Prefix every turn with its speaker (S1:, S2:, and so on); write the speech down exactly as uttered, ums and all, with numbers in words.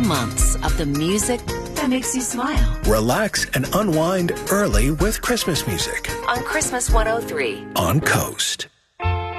S1: months of the music that makes you smile.
S2: Relax and unwind early with Christmas music
S1: On Christmas one oh three.
S2: on Coast.